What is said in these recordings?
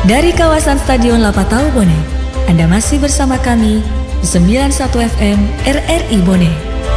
Dari kawasan Stadion Lapatau Bone, Anda masih bersama kami di 91 FM RRI Bone.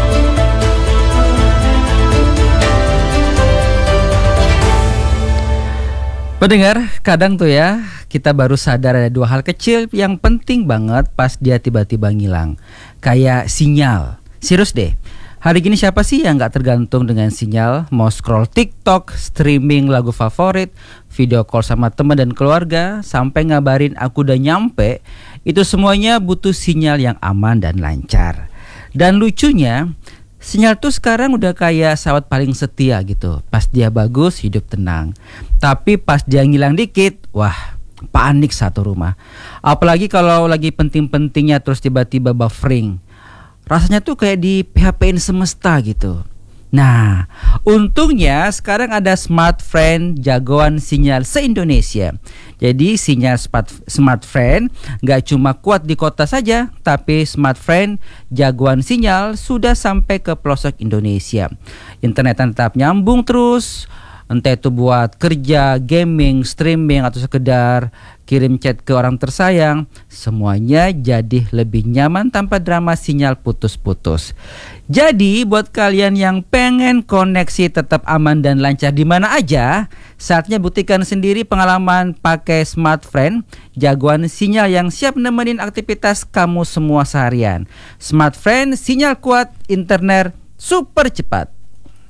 Pendengar, kadang tuh ya kita baru sadar ada dua hal kecil yang penting banget pas dia tiba-tiba ngilang. Kayak sinyal. Serius deh. Hari gini siapa sih yang gak tergantung dengan sinyal? Mau scroll TikTok, streaming lagu favorit, video call sama teman dan keluarga, sampai ngabarin aku udah nyampe, itu semuanya butuh sinyal yang aman dan lancar. Dan lucunya, sinyal tuh sekarang udah kayak sahabat paling setia gitu. Pas dia bagus, hidup tenang. Tapi pas dia ngilang dikit, wah, panik satu rumah. Apalagi kalau lagi penting-pentingnya terus tiba-tiba buffering. Rasanya tuh kayak di PHP-in semesta gitu. Nah, untungnya sekarang ada Smartfren jagoan sinyal se-Indonesia. Jadi sinyal Smartfren gak cuma kuat di kota saja, tapi Smartfren jagoan sinyal sudah sampai ke pelosok Indonesia. Internetan tetap nyambung terus, entah itu buat kerja, gaming, streaming, atau sekedar kirim chat ke orang tersayang. Semuanya jadi lebih nyaman tanpa drama sinyal putus-putus. Jadi buat kalian yang pengen koneksi tetap aman dan lancar di mana aja, saatnya buktikan sendiri pengalaman pakai Smartfren, jagoan sinyal yang siap nemenin aktivitas kamu semua seharian. Smartfren, sinyal kuat, internet super cepat.